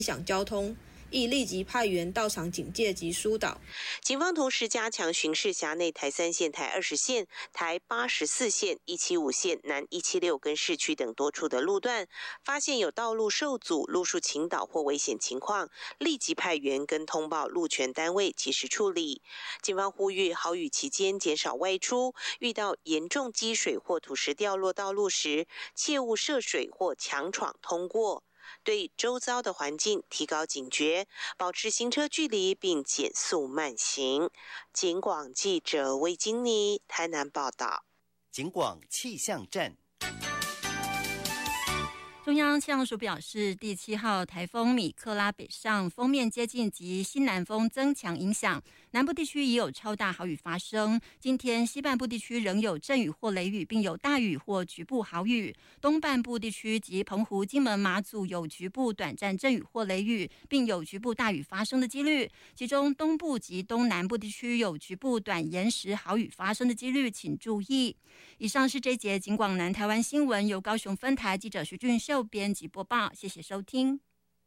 响交通，亦立即派员到场警戒及疏导。 警方同时加强巡视辖内台3线、台20线、台84线、175线、南176跟市区等多处的路段，发现有道路受阻、路树倾倒或危险情况，立即派员跟通报路权单位及时处理。警方呼吁豪雨期间减少外出，遇到严重积水或土石掉落道路时，切勿涉水或强闯通过。对周遭的环境提高警觉，保持行车距离并减速慢行。警广记者魏金妮台南报道。 警广气象站。 中央气象署表示，第7号台风米克拉北上，锋面接近及西南风增强影响，南部地区已有超大豪雨发生。今天西半部地区仍有阵雨或雷雨，并有大雨或局部豪雨。东半部地区及澎湖、金门、马祖有局部短暂阵雨或雷雨，并有局部大雨发生的几率。其中东部及东南部地区有局部短延时豪雨发生的几率，请注意。以上是这一节警广南台湾新闻，由高雄分台记者徐俊秀编辑播报，谢谢收听。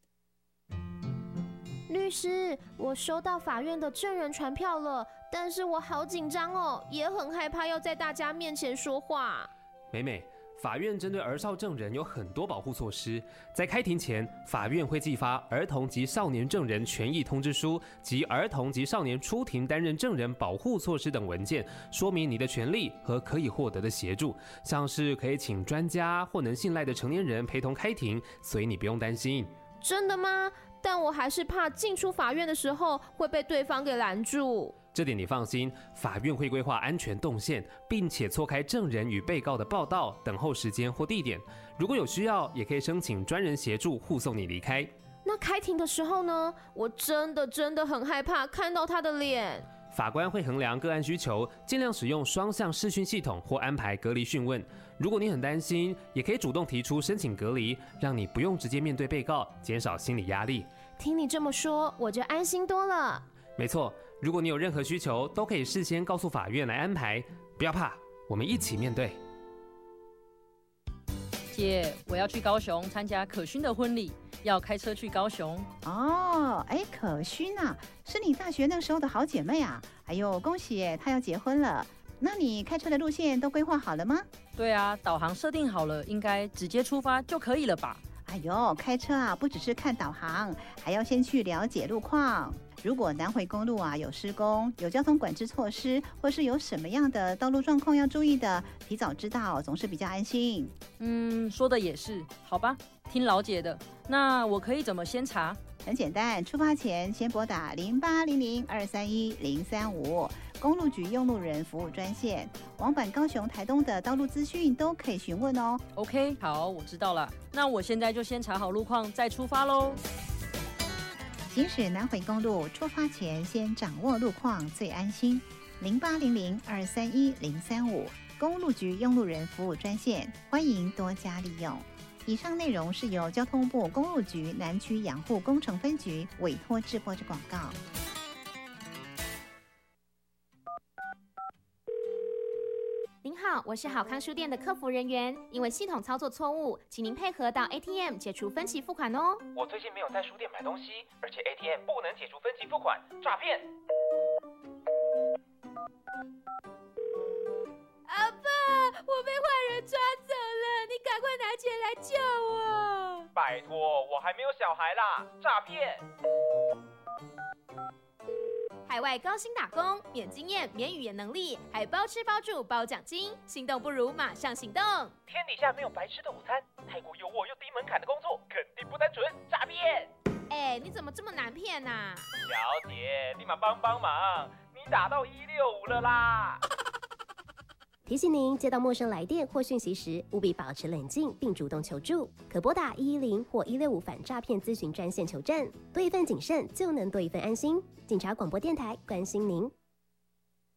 律师，我收到法院的证人传票了，但是我好紧张哦，也很害怕要在大家面前说话。 美美，法院针对儿少证人有很多保护措施，在开庭前，法院会寄发儿童及少年证人权益通知书及儿童及少年出庭担任证人保护措施等文件，说明你的权利和可以获得的协助，像是可以请专家或能信赖的成年人陪同开庭，所以你不用担心。 真的吗？但我还是怕进出法院的时候会被对方给拦住。 这点你放心，法院会规划安全动线，并且错开证人与被告的报到、等候时间或地点。如果有需要，也可以申请专人协助护送你离开。 那开庭的时候呢？我真的很害怕看到他的脸。 法官会衡量个案需求，尽量使用双向视讯系统或安排隔离讯问。如果你很担心，也可以主动提出申请隔离，让你不用直接面对被告，减少心理压力。 听你这么说，我就安心多了。 没错，如果你有任何需求，都可以事先告诉法院来安排。不要怕，我们一起面对。 姐，我要去高雄参加可勋的婚礼，要开车去高雄。 哦，可勋啊，是你大学那时候的好姐妹啊！哎呦，恭喜耶，她要结婚了。那你开车的路线都规划好了吗？ 对啊，导航设定好了，应该直接出发就可以了吧？ 哎呦，开车啊，不只是看导航，还要先去了解路况。如果南回公路啊有施工、有交通管制措施，或是有什么样的道路状况要注意的，提早知道总是比较安心。 说的也是，好吧，听老姐的。那我可以怎么先查？ 很简单，出发前先拨打0800-231-035公路局用路人服务专线，往返高雄、台东的道路资讯都可以询问哦。 OK， 好，我知道了。那我现在就先查好路况，再出发喽。 行驶南回公路，出发前先掌握路况最安心。0800-231-035公路局用路人服务专线，欢迎多加利用。以上内容是由交通部公路局南区养护工程分局委托制播之广告。 您好，我是好康书店的客服人员，因为系统操作错误，请您配合到 ATM 解除分期付款哦。 我最近没有在书店买东西，而且 ATM 不能解除分期付款，诈骗！ 阿爸，我被坏人抓走了，你赶快拿钱来救我！ 拜托，我还没有小孩啦，诈骗！ 海外高薪打工，免经验、免语言能力，还包吃包住包奖金，心动不如马上行动！ 天底下没有白吃的午餐，泰国有我又低门槛的工作，肯定不单纯，诈骗！ 你怎么这么难骗啊？ 小姐，立马帮忙，你打到165了啦！ 提醒您，接到陌生来电或讯息时，务必保持冷静并主动求助，可拨打110或165反诈骗咨询专线求证。多一份谨慎，就能多一份安心。警察广播电台关心您。